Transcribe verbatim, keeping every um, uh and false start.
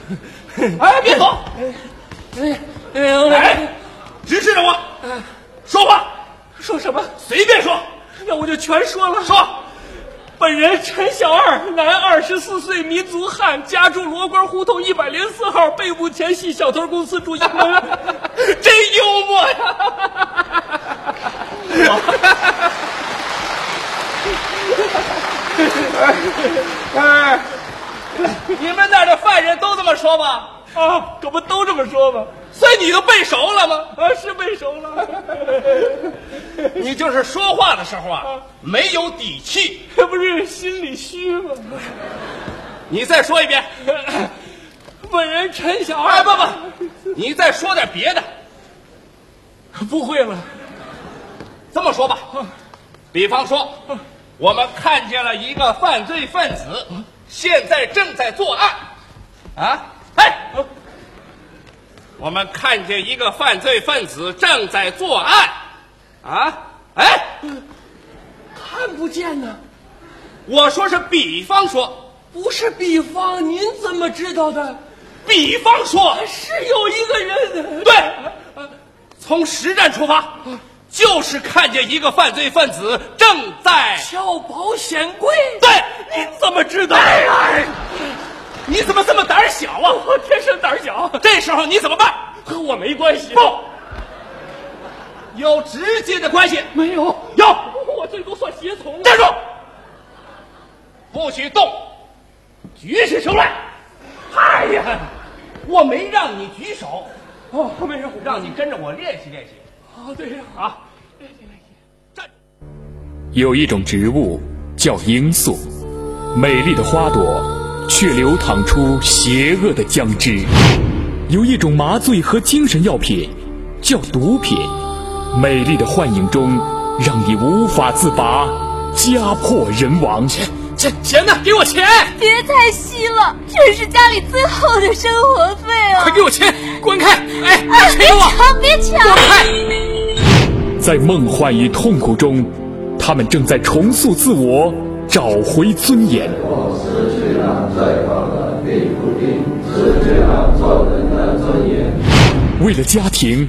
哎，别走！ 哎哎哎，直视着我，说话， 说什么？ 随便说。 那我就全说了。 说， 本人陈小二，男，二十四岁，民族汉，家住罗官胡同一百零四号，被捕前系小偷公司主席。 真幽默呀！哎，你们那儿的犯人都这么说吗？ 啊，可不都这么说吗？ 所以你都背熟了吗？ 啊，是背熟了。 你就是说话的时候啊，没有底气， 这不是心里虚吗？ 你再说一遍。 本人陈小哎， 二， 不不，你再说点别的。 不会了。 这么说吧，比方说，我们看见了一个犯罪分子，现在正在作案。啊，哎，我们看见一个犯罪分子正在作案。啊，哎， 看不见呢。 我说是比方说， 不是比方，您怎么知道的？ 比方说是有一个人。 对，从实战出发，就是看见一个犯罪分子正在撬保险柜。 对， 您怎么知道？ 哎呀，你怎么这么胆小啊？ 我天生胆小， 这时候你怎么办？ 和我没关系。 不，有直接的关系。 没有， 有， 我最多算胁从。 站住！不许动，举起手来。哎呀，我没让你举手， 哦，没有， 让你跟着我练习练习。 哦，对呀， 啊， 练习练习。 站。 有一种植物叫罂粟，美丽的花朵却流淌出邪恶的浆汁。有一种麻醉和精神药品叫毒品，美丽的幻影中让你无法自拔，家破人亡。 钱钱钱呢？给我钱！ 别太稀了，这是家里最后的生活费啊！ 快给我钱！滚开！哎， 啊！别钱给我！ 抢，别抢！ 滚开！ 在梦幻与痛苦中，他们正在重塑自我，找回尊严。 失去了最后的并不定，失去了做人的尊严。 为了家庭，